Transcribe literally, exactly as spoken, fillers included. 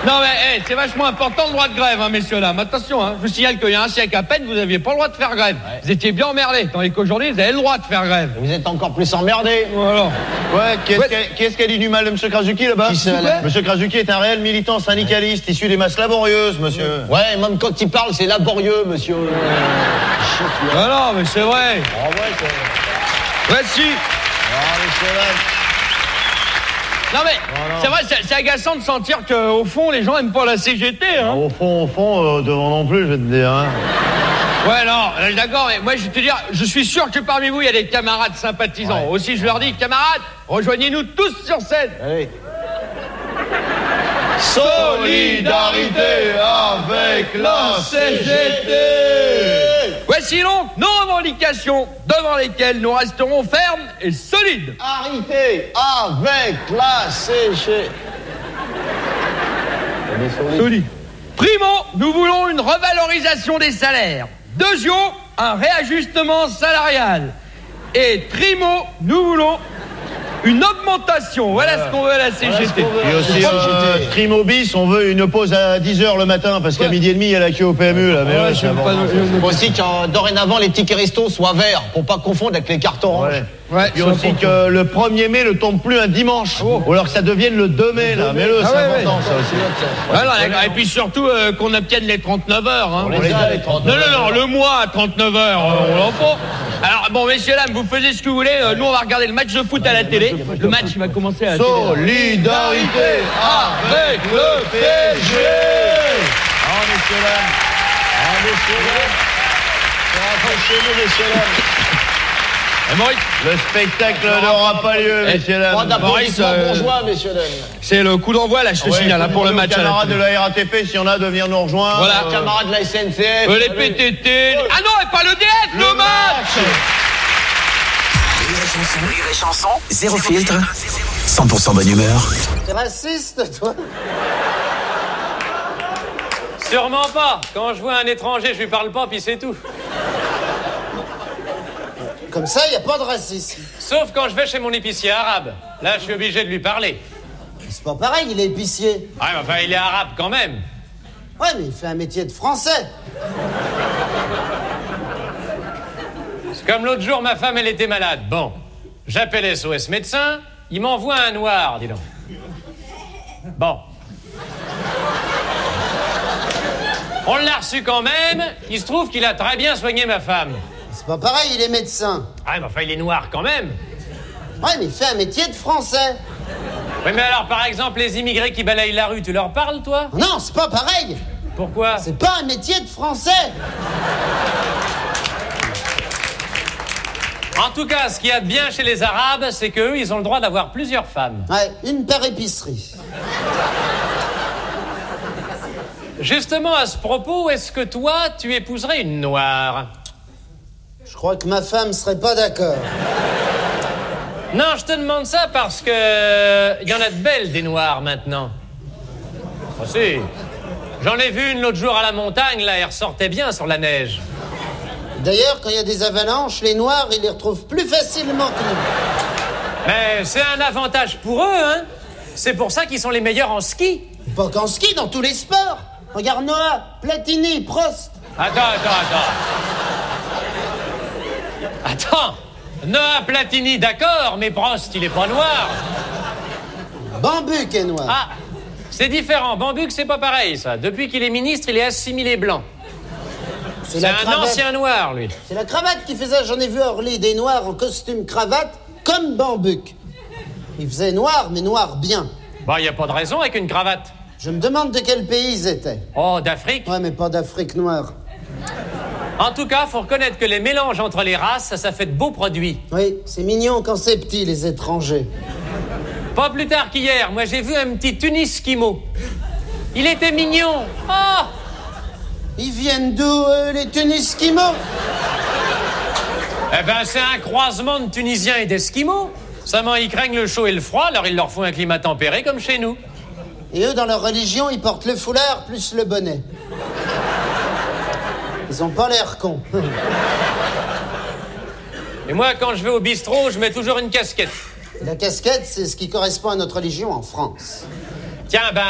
Non mais hey, c'est vachement important le droit de grève, hein, messieurs dames. Attention, hein, je vous signale qu'il y a un siècle à peine, vous n'aviez pas le droit de faire grève. Ouais. Vous étiez bien emmerdés, tandis qu'aujourd'hui, vous avez le droit de faire grève. Vous êtes encore plus emmerdés. Voilà. Ouais, qui est-ce ouais. qui, est qui a dit du mal de M. Krasuki là-bas? M. Krasuki est un réel militant syndicaliste, ouais. issu des masses laborieuses, monsieur. Ouais, même quand il parle, c'est laborieux, monsieur. Ah non, mais c'est vrai. Ah ouais, c'est... Ouais, si. Ah, monsieur là. Non mais, non, non. c'est vrai, c'est, c'est agaçant de sentir qu'au fond, les gens aiment pas la C G T, hein. Au fond, au fond, euh, devant non plus, je vais te dire, hein. Ouais, non, d'accord, mais moi, je vais te dire, je suis sûr que parmi vous, il y a des camarades sympathisants. Ouais. Aussi, je leur dis, camarades, rejoignez-nous tous sur scène. Allez. Solidarité avec la C G T. Voici donc nos revendications devant lesquelles nous resterons fermes et solides. Arrêtez avec la C G T. Solide. Primo, nous voulons une revalorisation des salaires. Deuxio, un réajustement salarial. Et Trimo, nous voulons une augmentation. Voilà, voilà ce qu'on veut à la C G T. Et aussi, euh, Trimobis, on veut une pause à dix heures le matin, parce qu'à ouais. midi et demi, il y a la queue au P M U, là. Mais ouais, ouais, c'est pas... Aussi que euh, dorénavant, les tickets resto soient verts, pour pas confondre avec les cartes oranges. Ouais. Ouais, et aussi que le premier mai ne tombe plus un dimanche, oh. ou alors que ça devienne le deux mai, là. Mais le, ah c'est ouais, important, ouais. ça aussi. Voilà, et puis surtout euh, qu'on obtienne les trente-neuf heures. Hein. On les a, les trente-neuf non, non, non, le mois à trente-neuf heures, euh, on l'en faut. Alors, bon, messieurs, dames, vous faisiez ce que vous voulez. Euh, nous, on va regarder le match de foot à la télé. Le match, il va commencer à la télé. Solidarité avec le P S G. Ah, messieurs, dames. Ah, messieurs, dames. Rapprochez-nous, messieurs, dames. Maurice. Le spectacle n'aura pas lieu, messieurs, dames. Maurice, euh, bourgeois, messieurs, dames. C'est le coup d'envoi, là, je te ouais, signale, hein, pour le match. Camarades de la R A T P, s'il y en a, de venir nous rejoindre. Voilà. Euh, camarades de la S N C F. Euh, les P T T. Oh. Ah non, et pas le D F, le, le match. Rire et chanson, rire et chanson, zéro filtre, cent pour cent bonne humeur. T'es raciste, toi? Sûrement pas. Quand je vois un étranger, je lui parle pas, puis c'est tout. Comme ça, il n'y a pas de racisme. Sauf quand je vais chez mon épicier arabe. Là, je suis obligé de lui parler. C'est pas pareil, il est épicier. Ah, mais enfin, il est arabe quand même. Ouais, mais il fait un métier de français. C'est comme l'autre jour, ma femme, elle était malade. Bon, j'appelle S O S médecin, il m'envoie un noir, dis donc. Bon. On l'a reçu quand même, il se trouve qu'il a très bien soigné ma femme. C'est pas pareil, il est médecin. Ah, mais enfin, il est noir quand même. Ouais, mais il fait un métier de français. Oui, mais alors, par exemple, les immigrés qui balayent la rue, tu leur parles, toi? Non, c'est pas pareil. Pourquoi? C'est pas un métier de français. En tout cas, ce qu'il y a de bien chez les Arabes, c'est qu'eux, ils ont le droit d'avoir plusieurs femmes. Ouais, une par épicerie. Justement, à ce propos, est-ce que toi, tu épouserais une noire? Je crois que ma femme serait pas d'accord. Non, je te demande ça parce que... il y en a de belles, des noires, maintenant. Ah si. J'en ai vu une l'autre jour à la montagne, là, elle ressortait bien sur la neige. D'ailleurs, quand il y a des avalanches, les noirs, ils les retrouvent plus facilement que nous. Mais c'est un avantage pour eux, hein. C'est pour ça qu'ils sont les meilleurs en ski. Pas qu'en ski, dans tous les sports. Regarde Noah, Platini, Prost. Attends, attends, attends. Attends. Noah Platini, d'accord, mais Prost, il est pas noir. Bambuc est noir. Ah, c'est différent. Bambuc, c'est pas pareil, ça. Depuis qu'il est ministre, il est assimilé blanc. C'est, c'est un cravate. Ancien noir, lui. C'est la cravate qui faisait, j'en ai vu à Orly, des noirs en costume cravate, comme Bambuc. Il faisait noir, mais noir bien. Bah, il n'y a pas de raison avec une cravate. Je me demande de quel pays ils étaient. Oh, d'Afrique? Ouais, mais pas d'Afrique noire. En tout cas, faut reconnaître que les mélanges entre les races, ça, ça fait de beaux produits. Oui, c'est mignon quand c'est petit, les étrangers. Pas plus tard qu'hier, moi j'ai vu un petit Tuniskimo. Il était mignon. Oh! Ils viennent d'où, euh, les Tuniskimos? Eh ben, c'est un croisement de Tunisiens et d'Esquimaux. Seulement, ils craignent le chaud et le froid, alors il leur faut un climat tempéré comme chez nous. Et eux, dans leur religion, ils portent le foulard plus le bonnet. Ils ont pas l'air cons. Et moi, quand je vais au bistrot, je mets toujours une casquette. La casquette, c'est ce qui correspond à notre religion en France. Tiens, ben...